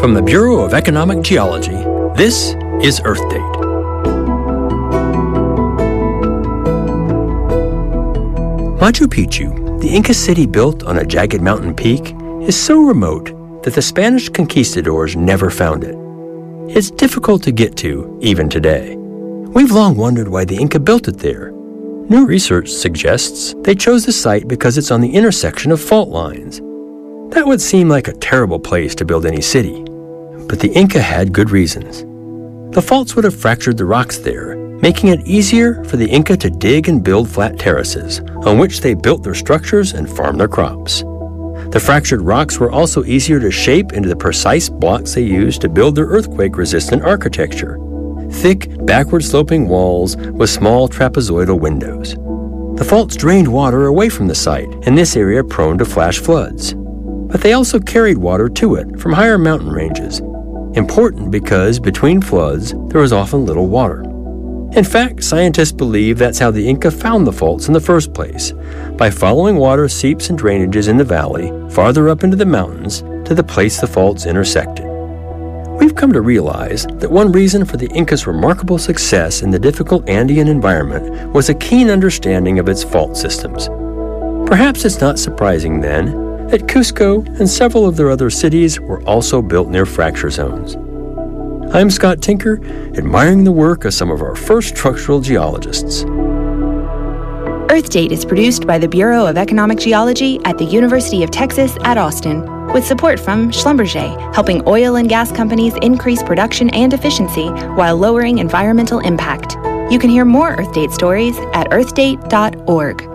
From the Bureau of Economic Geology, this is Earth Date. Machu Picchu, the Inca city built on a jagged mountain peak, is so remote that the Spanish conquistadors never found it. It's difficult to get to, even today. We've long wondered why the Inca built it there. New research suggests they chose the site because it's on the intersection of fault lines. That would seem like a terrible place to build any city, but the Inca had good reasons. The faults would have fractured the rocks there, making it easier for the Inca to dig and build flat terraces, on which they built their structures and farmed their crops. The fractured rocks were also easier to shape into the precise blocks they used to build their earthquake-resistant architecture. Thick, backward-sloping walls with small trapezoidal windows. The faults drained water away from the site, in this area prone to flash floods. But they also carried water to it from higher mountain ranges, important because between floods there was often little water. In fact, scientists believe that's how the Inca found the faults in the first place, by following water seeps and drainages in the valley farther up into the mountains to the place the faults intersected. We've come to realize that one reason for the Inca's remarkable success in the difficult Andean environment was a keen understanding of its fault systems. Perhaps it's not surprising, then, that Cusco and several of their other cities were also built near fracture zones. I'm Scott Tinker, admiring the work of some of our first structural geologists. Earth Date is produced by the Bureau of Economic Geology at the University of Texas at Austin, with support from Schlumberger, helping oil and gas companies increase production and efficiency while lowering environmental impact. You can hear more Earth Date stories at earthdate.org.